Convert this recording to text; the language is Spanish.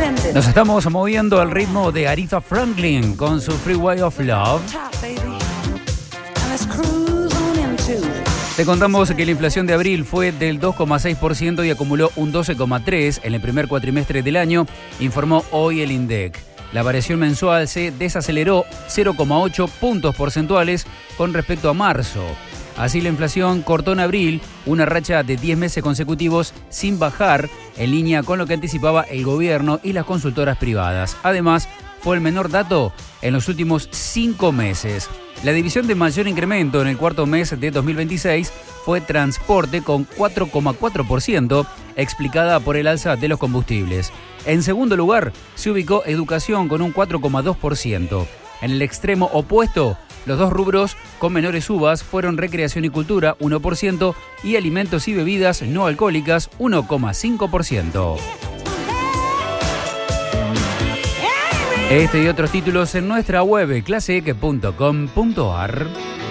Nos estamos moviendo al ritmo de Aretha Franklin con su Freeway of Love. Te contamos que la inflación de abril fue del 2,6% y acumuló un 12,3% en el primer cuatrimestre del año, informó hoy el INDEC. La variación mensual se desaceleró 0,8 puntos porcentuales con respecto a marzo. Así la inflación cortó en abril una racha de 10 meses consecutivos sin bajar, en línea con lo que anticipaba el gobierno y las consultoras privadas. Además, fue el menor dato en los últimos 5 meses. La división de mayor incremento en el cuarto mes de 2026 fue transporte con 4,4%, explicada por el alza de los combustibles. En segundo lugar, se ubicó educación con un 4,2%. En el extremo opuesto, los dos rubros con menores subas fueron recreación y cultura, 1%, y alimentos y bebidas no alcohólicas, 1,5%. Este y otros títulos en nuestra web claseeque.com.ar.